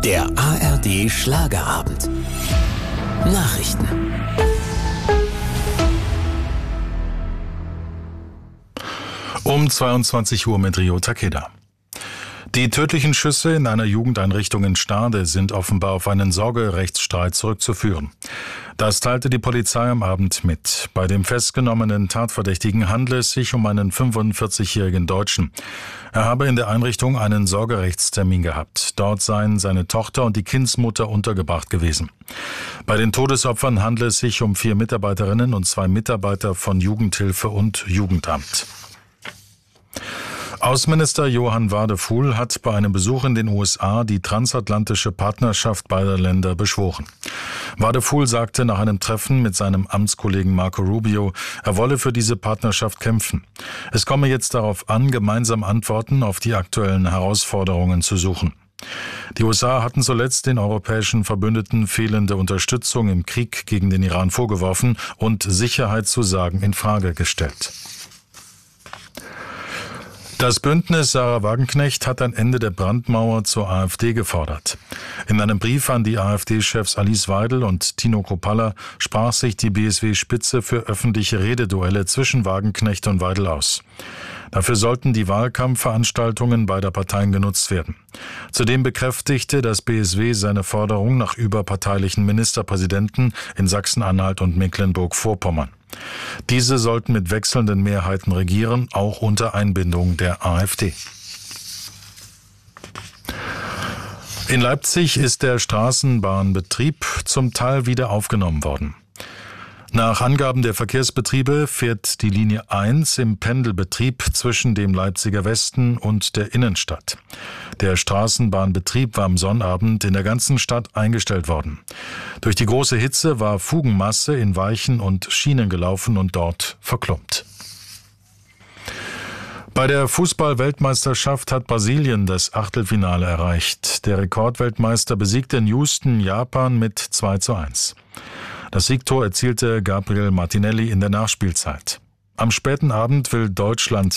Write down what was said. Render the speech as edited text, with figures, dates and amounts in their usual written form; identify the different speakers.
Speaker 1: Der ARD Schlagerabend. Nachrichten.
Speaker 2: Um 22 Uhr mit Rio Takeda. Die tödlichen Schüsse in einer Jugendeinrichtung in Stade sind offenbar auf einen Sorgerechtsstreit zurückzuführen. Das teilte die Polizei am Abend mit. Bei dem festgenommenen Tatverdächtigen handle es sich um einen 45-jährigen Deutschen. Er habe in der Einrichtung einen Sorgerechtstermin gehabt. Dort seien seine Tochter und die Kindsmutter untergebracht gewesen. Bei den Todesopfern handle es sich um 4 Mitarbeiterinnen und 2 Mitarbeiter von Jugendhilfe und Jugendamt. Außenminister Johann Wadefuhl hat bei einem Besuch in den USA die transatlantische Partnerschaft beider Länder beschworen. Wadefuhl sagte nach einem Treffen mit seinem Amtskollegen Marco Rubio, er wolle für diese Partnerschaft kämpfen. Es komme jetzt darauf an, gemeinsam Antworten auf die aktuellen Herausforderungen zu suchen. Die USA hatten zuletzt den europäischen Verbündeten fehlende Unterstützung im Krieg gegen den Iran vorgeworfen und Sicherheitszusagen in Frage gestellt. Das Bündnis Sarah Wagenknecht hat ein Ende der Brandmauer zur AfD gefordert. In einem Brief an die AfD-Chefs Alice Weidel und Tino Kropalla sprach sich die BSW-Spitze für öffentliche Rededuelle zwischen Wagenknecht und Weidel aus. Dafür sollten die Wahlkampfveranstaltungen beider Parteien genutzt werden. Zudem bekräftigte das BSW seine Forderung nach überparteilichen Ministerpräsidenten in Sachsen-Anhalt und Mecklenburg-Vorpommern. Diese sollten mit wechselnden Mehrheiten regieren, auch unter Einbindung der AfD. In Leipzig ist der Straßenbahnbetrieb zum Teil wieder aufgenommen worden. Nach Angaben der Verkehrsbetriebe fährt die Linie 1 im Pendelbetrieb zwischen dem Leipziger Westen und der Innenstadt. Der Straßenbahnbetrieb war am Sonnabend in der ganzen Stadt eingestellt worden. Durch die große Hitze war Fugenmasse in Weichen und Schienen gelaufen und dort verklumpt. Bei der Fußball-Weltmeisterschaft hat Brasilien das Achtelfinale erreicht. Der Rekordweltmeister besiegte in Houston Japan mit 2:1. Das Siegtor erzielte Gabriel Martinelli in der Nachspielzeit. Am späten Abend will Deutschland